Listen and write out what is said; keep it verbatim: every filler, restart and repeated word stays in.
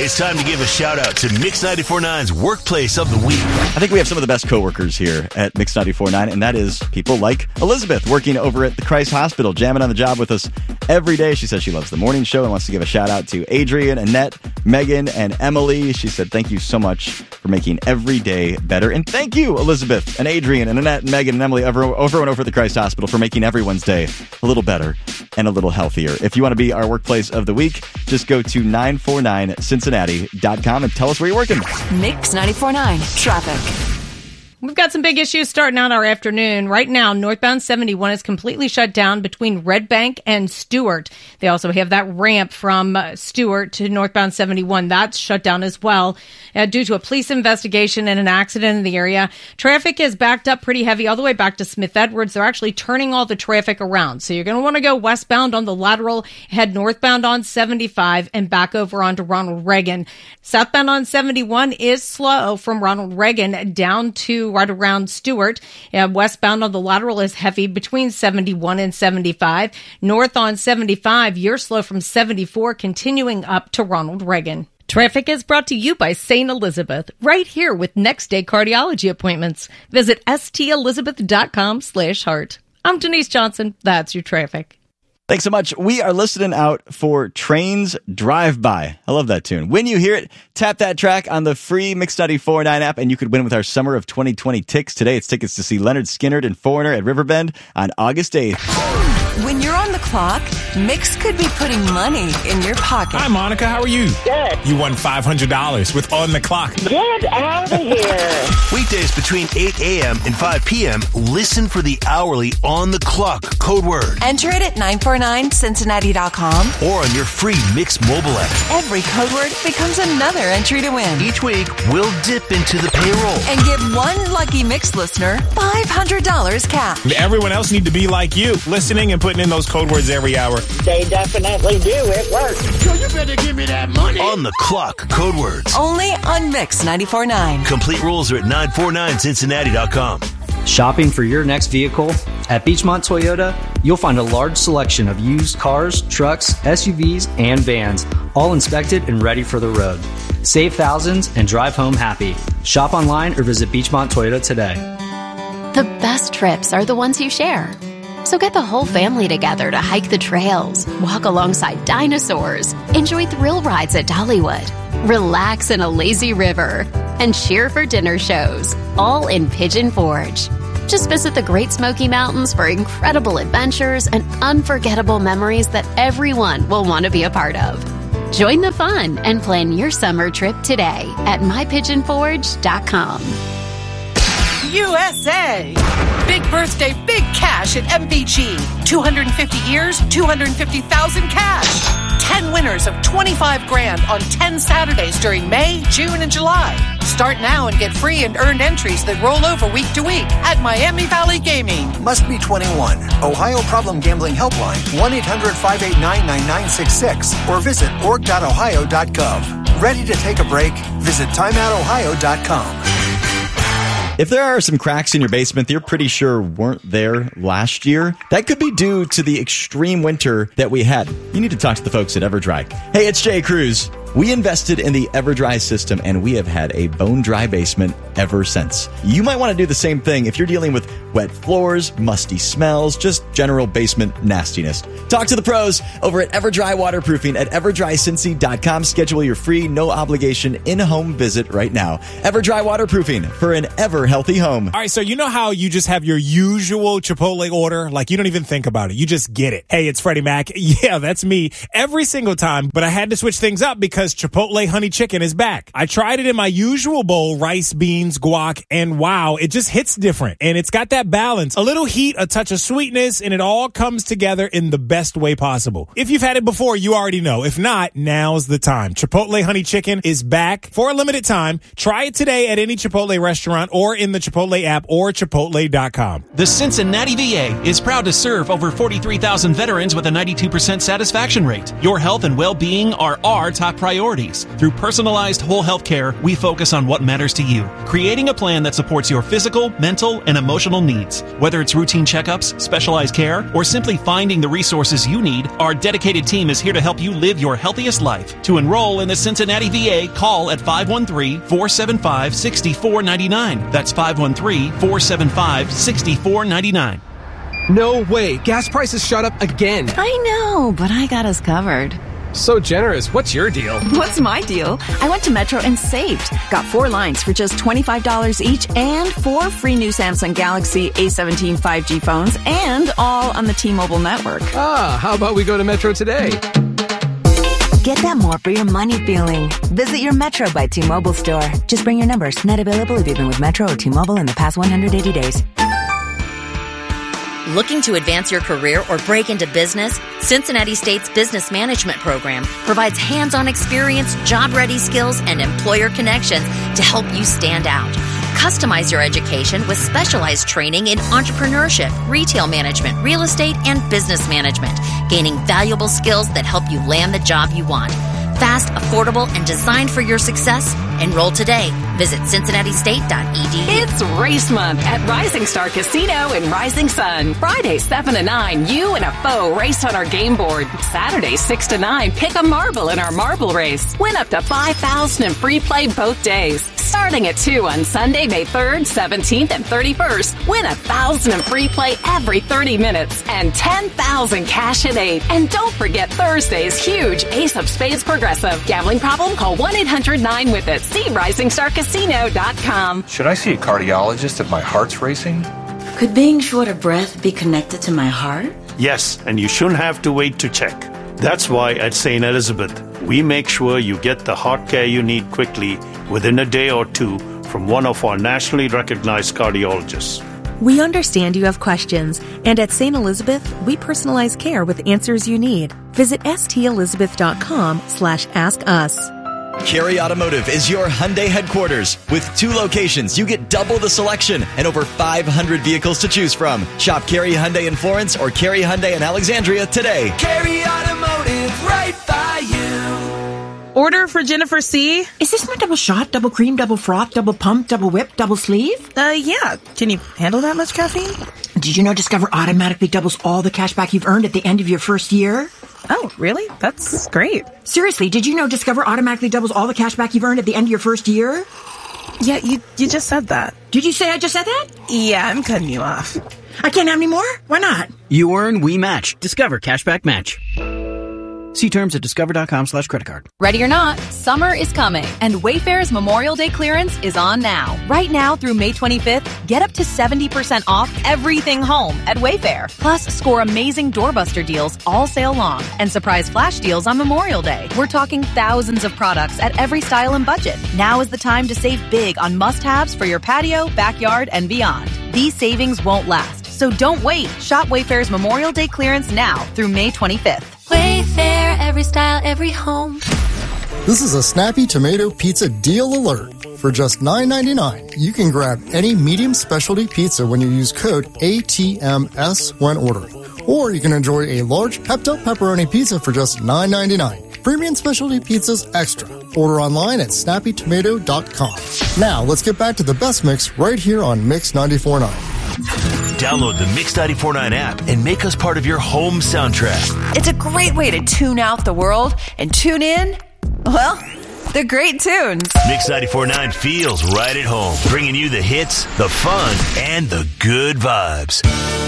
It's time to give a shout out to Mix ninety-four point nine's Workplace of the Week. I think we have some of the best coworkers here at Mix ninety-four point nine, and that is people like Elizabeth, working over at the Christ Hospital, jamming on the job with us every day. She says she loves the morning show and wants to give a shout out to Adrian, Annette, Megan, and Emily. She said, thank you so much for making every day better. And thank you, Elizabeth and Adrian and Annette and Megan and Emily, over, over and over at the Christ Hospital, for making everyone's day a little better and a little healthier. If you want to be our Workplace of the Week, just go to nine four nine cincinnati dot com and tell us where you're working. Mix ninety-four point nine Traffic. We've got some big issues starting out our afternoon. Right now, northbound seventy-one is completely shut down between Red Bank and Stewart. They also have that ramp from uh, Stewart to northbound seventy-one. That's shut down as well uh, due to a police investigation and an accident in the area. Traffic is backed up pretty heavy all the way back to Smith Edwards. They're actually turning all the traffic around. So you're going to want to go westbound on the lateral, head northbound on seventy-five, and back over onto Ronald Reagan. Southbound on seventy-one is slow from Ronald Reagan down to right around Stewart. Uh, westbound on the lateral is heavy between seventy-one and seventy-five. North on seventy-five, you're slow from seventy-four, continuing up to Ronald Reagan. Traffic is brought to you by Saint Elizabeth, right here with next day cardiology appointments. Visit stelizabeth.com slash heart. I'm Denise Johnson. That's your traffic. Thanks so much. We are listening out for Trains Drive By. I love that tune. When you hear it, tap that track on the free Mix ninety-four point nine app, and you could win with our Summer of twenty twenty ticks. Today, it's tickets to see Leonard Skinner and Foreigner at Riverbend on August eighth. When you're on the clock, Mix could be putting money in your pocket. Hi, Monica. How are you? Good. You won five hundred dollars with On the Clock. Get out of here. Weekdays between eight a.m. and five p.m., listen for the hourly On the Clock code word. Enter it at nine four nine cincinnati dot com Or on your free Mix mobile app. Every code word becomes another entry to win. Each week, we'll dip into the payroll and give one lucky Mix listener five hundred dollars cash. Everyone else need to be like you, listening and putting in those code words every hour. They definitely do. It works. So you better give me that money. On the Clock code words. Only on Mix ninety-four point nine. Complete rules are at nine four nine cincinnati dot com. Shopping for your next vehicle? At Beachmont Toyota, you'll find a large selection of used cars, trucks, S U Vs, and vans, all inspected and ready for the road. Save thousands and drive home happy. Shop online or visit Beachmont Toyota today. The best trips are the ones you share. So get the whole family together to hike the trails, walk alongside dinosaurs, enjoy thrill rides at Dollywood, relax in a lazy river, and cheer for dinner shows, all in Pigeon Forge. Just visit the Great Smoky Mountains for incredible adventures and unforgettable memories that everyone will want to be a part of. Join the fun and plan your summer trip today at my pigeon forge dot com. U S A! Big birthday, big cash at M V G. two hundred fifty years, two hundred fifty thousand cash. ten winners of twenty-five grand on ten Saturdays during May, June, and July. Start now and get free and earned entries that roll over week to week at Miami Valley Gaming. Must be twenty-one. Ohio Problem Gambling Helpline, one eight hundred five eight nine nine nine six six, or visit org dot ohio dot gov. Ready to take a break? Visit time out ohio dot com. If there are some cracks in your basement that you're pretty sure weren't there last year, that could be due to the extreme winter that we had. You need to talk to the folks at EverDry. Hey, it's Jay Cruz. We invested in the EverDry system, and we have had a bone-dry basement ever since. You might want to do the same thing if you're dealing with wet floors, musty smells, just general basement nastiness. Talk to the pros over at EverDry Waterproofing at ever dry cincy dot com. Schedule your free, no-obligation, in-home visit right now. EverDry Waterproofing for an ever-healthy home. All right, so you know how you just have your usual Chipotle order? Like, you don't even think about it. You just get it. Hey, it's Freddie Mac. Yeah, that's me every single time, but I had to switch things up because Chipotle honey chicken is back. I tried it in my usual bowl, rice, beans, guac, and wow, it just hits different. And it's got that balance, a little heat, a touch of sweetness, and it all comes together in the best way possible. If you've had it before, you already know. If not, now's the time. Chipotle honey chicken is back for a limited time. Try it today at any Chipotle restaurant or in the Chipotle app or chipotle dot com. The Cincinnati V A is proud to serve over forty-three thousand veterans with a ninety-two percent satisfaction rate. Your health and well-being are our top priority. priorities. Through personalized whole health care, we focus on what matters to you, creating a plan that supports your physical, mental, and emotional needs. Whether it's routine checkups, specialized care, or simply finding the resources you need, our dedicated team is here to help you live your healthiest life. To enroll in the Cincinnati V A, call at five one three, four seven five, six four nine nine. That's five one three, four seven five, six four nine nine. No way. Gas prices shot up again. I know, but I got us covered. So generous. What's your deal? What's my deal? I went to Metro and saved. Got four lines for just twenty-five dollars each and four free new Samsung Galaxy A seventeen five G phones and all on the T-Mobile network. Ah, how about we go to Metro today? Get that more for your money feeling. Visit your Metro by T-Mobile store. Just bring your numbers. Not available if you've been with Metro or T-Mobile in the past one hundred eighty days. Looking to advance your career or break into business? Cincinnati State's Business Management Program provides hands-on experience, job-ready skills, and employer connections to help you stand out. Customize your education with specialized training in entrepreneurship, retail management, real estate, and business management, gaining valuable skills that help you land the job you want. Fast, affordable, and designed for your success? Enroll today. Visit cincinnati state dot e d u. It's race month at Rising Star Casino in Rising Sun. Friday, seven to nine, you and a foe race on our game board. Saturday, six to nine, pick a marble in our marble race. Win up to five thousand dollars in free play both days. Starting at two on Sunday, May third, seventeenth, and thirty-first. Win one thousand dollars in free play every thirty minutes and ten thousand dollars cash at eight. And don't forget Thursday's huge Ace of Spades Progressive. Gambling problem? Call one eight hundred nine with it. See rising star casino dot com. Should I see a cardiologist if my heart's racing? Could being short of breath be connected to my heart? Yes, and you shouldn't have to wait to check. That's why at Saint Elizabeth, we make sure you get the heart care you need quickly within a day or two from one of our nationally recognized cardiologists. We understand you have questions, and at Saint Elizabeth, we personalize care with answers you need. Visit stelizabeth.com slash ask us. Carey Automotive is your Hyundai headquarters. With two locations, you get double the selection and over five hundred vehicles to choose from. Shop Carey Hyundai in Florence or Carey Hyundai in Alexandria today. Carey Automotive, right by you. Order for Jennifer C. Is this my double shot, double cream, double froth, double pump, double whip, double sleeve? Uh, yeah. Can you handle that much caffeine? Did you know Discover automatically doubles all the cash back you've earned at the end of your first year? Oh, really? That's great. Seriously, did you know Discover automatically doubles all the cash back you've earned at the end of your first year? Yeah, you you just said that. Did you say I just said that? Yeah, I'm cutting you off. I can't have any more? Why not? You earn, we match. Discover Cashback Match. See terms at discover.com slash credit card. Ready or not, summer is coming, and Wayfair's Memorial Day clearance is on now. Right now through May twenty-fifth, get up to seventy percent off everything home at Wayfair. Plus, score amazing doorbuster deals all sale long and surprise flash deals on Memorial Day. We're talking thousands of products at every style and budget. Now is the time to save big on must-haves for your patio, backyard, and beyond. These savings won't last, so don't wait. Shop Wayfair's Memorial Day clearance now through May twenty-fifth. Wayfair, every style, every home. This is a Snappy Tomato Pizza Deal Alert. For just nine ninety-nine, you can grab any medium specialty pizza when you use code A T M S when ordering. Or you can enjoy a large Pepto Pepperoni pizza for just nine ninety-nine. Premium specialty pizzas extra. Order online at snappy tomato dot com. Now, let's get back to the best mix right here on Mix ninety-four point nine. Download the Mix ninety-four point nine app and make us part of your home soundtrack. It's a great way to tune out the world and tune in, well, the great tunes. Mix ninety-four point nine feels right at home, bringing you the hits, the fun, and the good vibes.